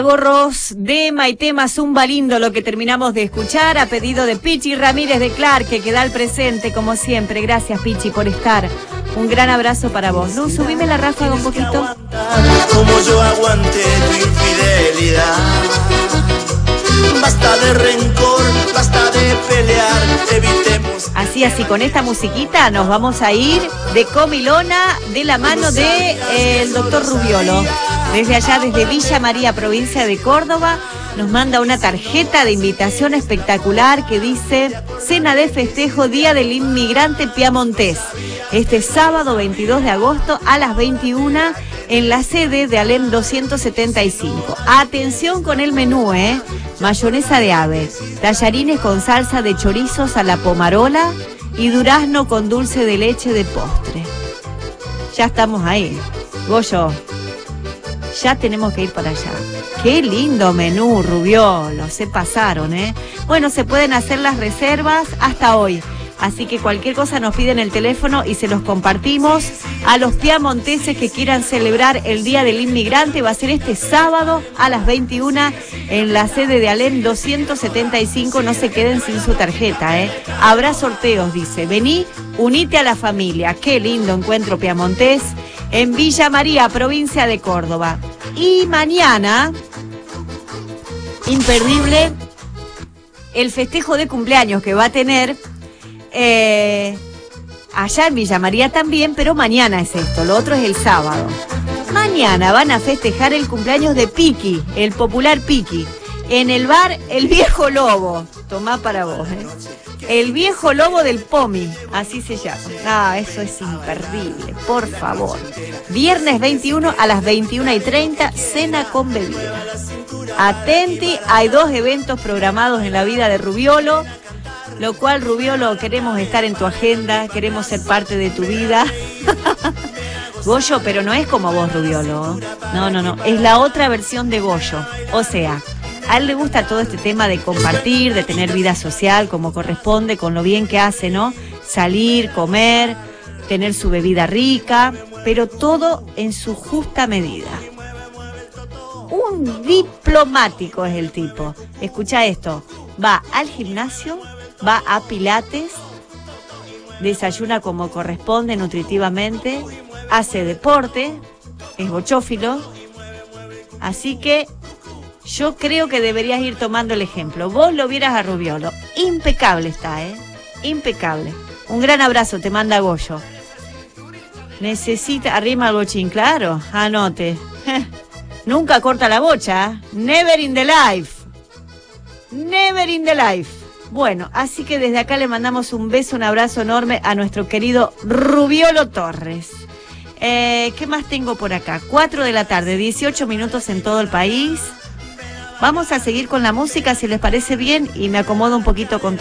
Gorros de Maite Mazumba Lindo, lo que terminamos de escuchar a pedido de Pichi Ramírez de Clark, que da el presente como siempre. Gracias, Pichi, por estar. Un gran abrazo para vos. Luz, subime la ráfaga un poquito. Como yo aguanté tu infidelidad. Basta de rencor, basta de pelear, evitemos. Así, con esta musiquita nos vamos a ir de comilona de la mano de el doctor Rubiolo. Desde allá, desde Villa María, provincia de Córdoba, nos manda una tarjeta de invitación espectacular que dice: cena de festejo Día del Inmigrante Piamontés. Este sábado 22 de agosto a las 21 en la sede de Alem 275. Atención con el menú, mayonesa de ave, tallarines con salsa de chorizos a la pomarola y durazno con dulce de leche de postre. Ya estamos ahí. Goyo, ya tenemos que ir para allá. Qué lindo menú, Rubiolo, se pasaron, Bueno, se pueden hacer las reservas hasta hoy. Así que cualquier cosa nos piden el teléfono y se los compartimos a los piamonteses que quieran celebrar el Día del Inmigrante. Va a ser este sábado a las 21 en la sede de Alem 275. No se queden sin su tarjeta, Habrá sorteos, dice. Vení, unite a la familia. Qué lindo encuentro piamontés en Villa María, provincia de Córdoba. Y mañana, imperdible, el festejo de cumpleaños que va a tener allá en Villa María también, pero mañana es esto, lo otro es el sábado. Mañana van a festejar el cumpleaños de Piqui, el popular Piqui, en el bar El Viejo Lobo. Tomá para vos, El Viejo Lobo del Pomi, así se llama. Eso es imperdible, por favor. Viernes 21 a las 21:30, cena con bebida. Atenti, hay 2 eventos programados en la vida de Rubiolo, lo cual, Rubiolo, queremos estar en tu agenda, queremos ser parte de tu vida. Goyo, pero no es como vos, Rubiolo. No, es la otra versión de Goyo. O sea, a él le gusta todo este tema de compartir, de tener vida social como corresponde, con lo bien que hace, ¿no? Salir, comer, tener su bebida rica, pero todo en su justa medida. Un diplomático es el tipo. Escucha esto, va al gimnasio, va a pilates, desayuna como corresponde nutritivamente, hace deporte, es bochófilo, así que yo creo que deberías ir tomando el ejemplo. Vos lo vieras a Rubiolo, impecable está, impecable. Un gran abrazo, te manda Goyo. Necesita, arrima el bochín, claro, anote. Nunca corta la bocha, never in the life. Never in the life. Bueno, así que desde acá le mandamos un beso, un abrazo enorme a nuestro querido Rubiolo Torres. ¿Qué más tengo por acá? 4 de la tarde, 18 minutos en todo el país. Vamos a seguir con la música, si les parece bien, y me acomodo un poquito con